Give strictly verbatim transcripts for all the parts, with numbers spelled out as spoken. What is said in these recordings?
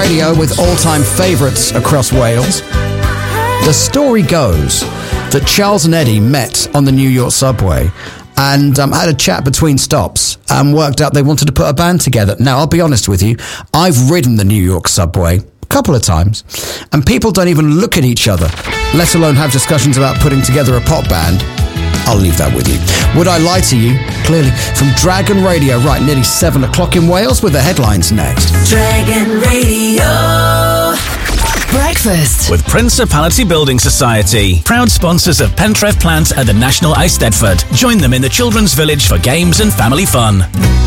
Radio with all-time favourites across Wales. The story goes that Charles and Eddie met on the New York subway and um, had a chat between stops and worked out they wanted to put a band together. Now, I'll be honest with you, I've ridden the New York subway a couple of times, and people don't even look at each other, let alone have discussions about putting together a pop band. I'll leave that with you. Would I lie to you? Clearly. From Dragon Radio, right, nearly seven o'clock in Wales, with the headlines next. Dragon Radio. Breakfast with Principality Building Society, proud sponsors of Pentref Plant at the National Eisteddfod. Join them in the Children's Village for games and family fun.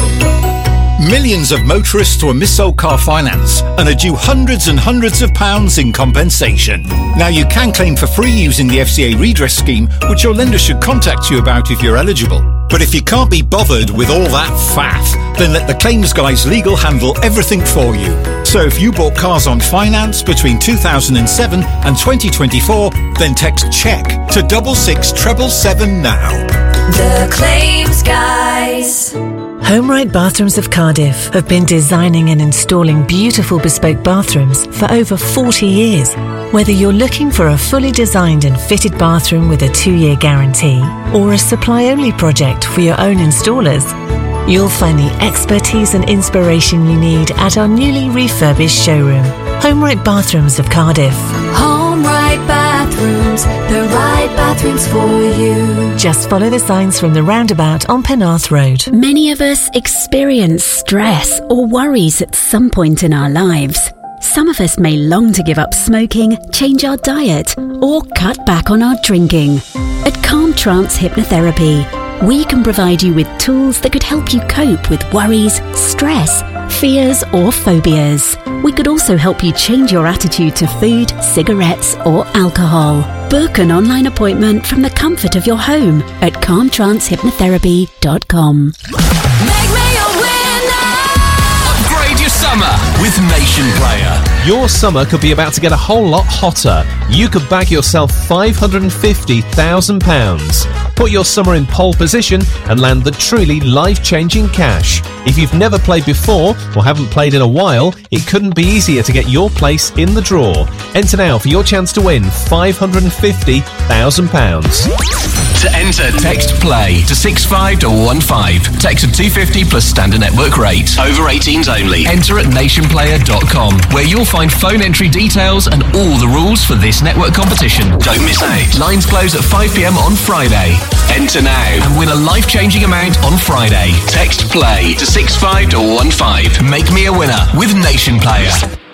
Millions of motorists were mis-sold car finance and are due hundreds and hundreds of pounds in compensation. Now you can claim for free using the F C A redress scheme, which your lender should contact you about if you're eligible. But if you can't be bothered with all that faff, then let the claims guys legal handle everything for you. So if you bought cars on finance between two thousand seven and twenty twenty-four, then text CHECK to double six treble seven now. The Claims Guys. HomeRight Bathrooms of Cardiff have been designing and installing beautiful bespoke bathrooms for over forty years. Whether you're looking for a fully designed and fitted bathroom with a two-year guarantee or a supply-only project for your own installers, you'll find the expertise and inspiration you need at our newly refurbished showroom, HomeRight Bathrooms of Cardiff. HomeRight Bathrooms, the right bathrooms for you. Just follow the signs from the roundabout on Penarth Road. Many of us experience stress or worries at some point in our lives. Some of us may long to give up smoking, change our diet, or cut back on our drinking. At Calm Trance Hypnotherapy, we can provide you with tools that could help you cope with worries, stress, fears, or phobias. We could also help you change your attitude to food, cigarettes, or alcohol. Book an online appointment from the comfort of your home at calm trance hypnotherapy dot com. Make me a winner. Upgrade your summer with Nation Player. Your summer could be about to get a whole lot hotter. You could bag yourself five hundred fifty thousand pounds. Put your summer in pole position and land the truly life-changing cash. If you've never played before or haven't played in a while, it couldn't be easier to get your place in the draw. Enter now for your chance to win five hundred fifty thousand pounds. To enter, text PLAY to six five one one five. Text to two fifty plus standard network rate. Over eighteens only. Enter at nation player dot com, where you'll find phone entry details and all the rules for this network competition. Don't miss out. Lines close at five p m on Friday. Enter now and win a life-changing amount on Friday. Text PLAY to six five one one five. Make me a winner with Nation Player.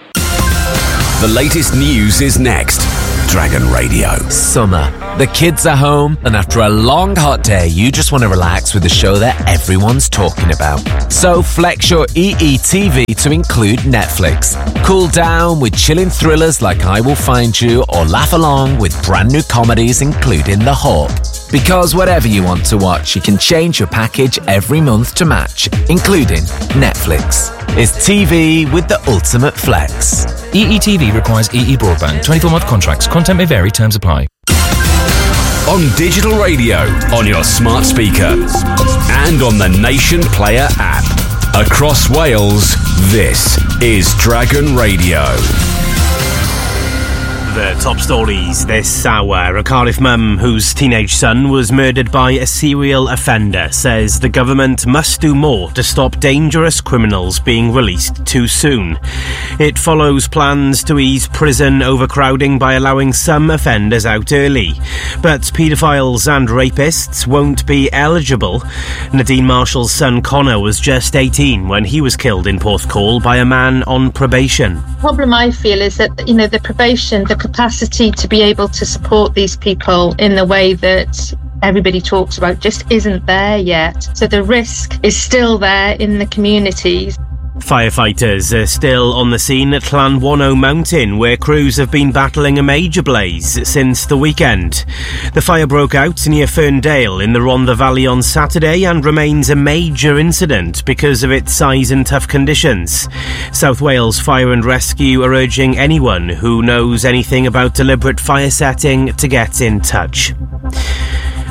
The latest news is next. Dragon Radio. Summer. The kids are home, and after a long hot day, you just want to relax with a show that everyone's talking about. So flex your E E T V to include Netflix. Cool down with chilling thrillers like I Will Find You, or laugh along with brand new comedies including The Hawk. Because whatever you want to watch, you can change your package every month to match, including Netflix. It's T V with the ultimate flex. E E T V requires E E broadband. twenty-four month contracts. Content may vary. Terms apply. On digital radio, on your smart speaker, and on the Nation Player app. Across Wales, this is Dragon Radio. The top stories this hour. A Cardiff mum whose teenage son was murdered by a serial offender says the government must do more to stop dangerous criminals being released too soon. It follows plans to ease prison overcrowding by allowing some offenders out early. But paedophiles and rapists won't be eligible. Nadine Marshall's son Connor was just eighteen when he was killed in Porthcawl by a man on probation. The problem I feel is that, you know, the probation, the capacity to be able to support these people in the way that everybody talks about just isn't there yet. So the risk is still there in the communities. Firefighters are still on the scene at Llanwano Mountain, where crews have been battling a major blaze since the weekend. The fire broke out near Ferndale in the Rhondda Valley on Saturday and remains a major incident because of its size and tough conditions. South Wales Fire and Rescue are urging anyone who knows anything about deliberate fire setting to get in touch.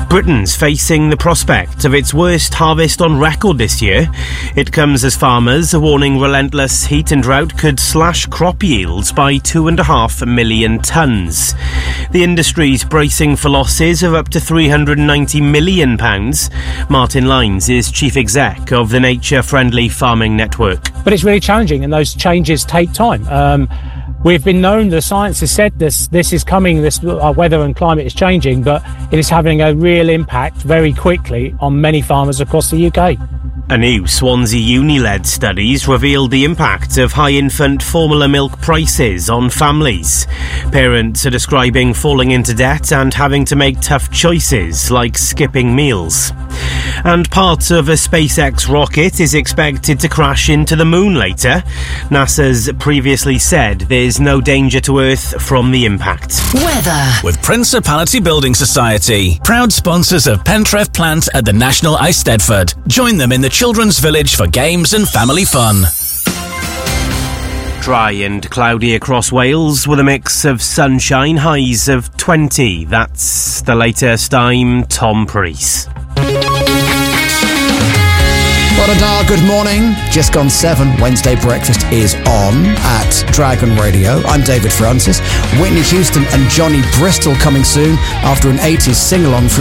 Britain's facing the prospect of its worst harvest on record this year. It comes as farmers are warning relentless heat and drought could slash crop yields by two and a half million tonnes. The industry's bracing for losses of up to three hundred ninety million pounds. Martin Lines is chief exec of the Nature Friendly Farming Network. But it's really challenging, and those changes take time. Um, We've been known, the science has said this, this is coming, this our weather and climate is changing, but it is having a real impact very quickly on many farmers across the U K. A new Swansea Uni-led studies revealed the impact of high infant formula milk prices on families. Parents are describing falling into debt and having to make tough choices, like skipping meals. And part of a SpaceX rocket is expected to crash into the moon later. NASA's previously said there's no danger to Earth from the impact. Weather. With Principality Building Society, proud sponsors of Pentref Plant at the National Eisteddfod. Join them in the Children's Village for games and family fun. Dry and cloudy across Wales with a mix of sunshine, highs of twenty. That's the latest. I'm Tom Preece. What a dar, good morning. Just gone seven. Wednesday breakfast is on at Dragon Radio. I'm David Francis. Whitney Houston and Johnny Bristol coming soon after an eighties sing-along from